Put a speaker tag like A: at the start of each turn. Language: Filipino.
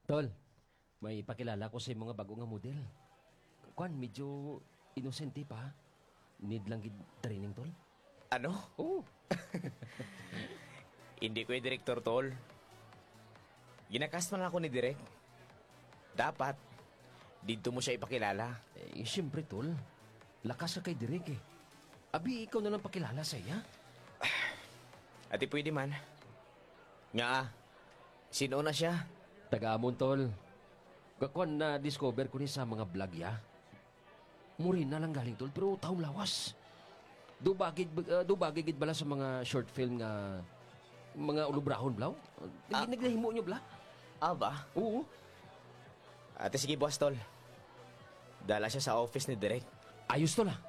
A: Tol, may pakilala ko sa mga bago nga model. Kwan, medyo inosente pa. Need lang gid training, tol.
B: Ano?
A: Oo.
B: Hindi ko yung direktor, tol. Ginakas man ako ni Direk. Dapat, dito mo siya ipakilala.
A: Siyempre, tol. Lakas ka kay Direk eh. Abi, ikaw na lang pakilala sa iya.
B: Ati pwede man. Nga sino na siya?
A: Taga-amon, tol. Kakwan na discover ko ni sa mga vlog ya. Murin na lang galing, tol, pero taong lawas. Dubagid bala sa mga short film nga mga ulubrahon, blaw. Naglahimo nyo, bla?
B: Ba?
A: Oo.
B: Ate sige, boss, tol. Dala siya sa office ni Direk.
A: Ayos, tol, ah.